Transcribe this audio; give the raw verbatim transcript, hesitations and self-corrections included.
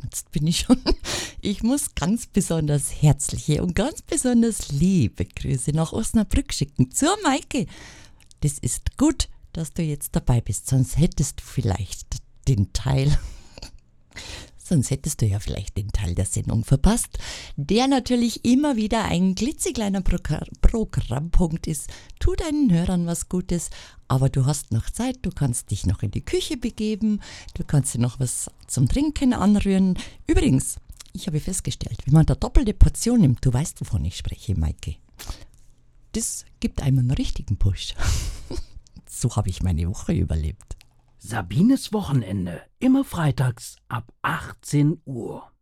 Jetzt bin ich schon. Ich muss ganz besonders herzliche und ganz besonders liebe Grüße nach Osnabrück schicken zur Maike. Das ist gut, dass du jetzt dabei bist, sonst hättest du vielleicht den Teil, sonst hättest du ja vielleicht den Teil der Sendung verpasst, der natürlich immer wieder ein klitzekleiner Progr- Programmpunkt ist. Tu deinen Hörern was Gutes, aber du hast noch Zeit, du kannst dich noch in die Küche begeben, du kannst dir noch was zum Trinken anrühren. Übrigens, ich habe festgestellt, wenn man da doppelte Portion nimmt, du weißt, wovon ich spreche, Maike, das gibt einem einen richtigen Push. So habe ich meine Woche überlebt. Sabines Wochenende, immer freitags ab achtzehn Uhr.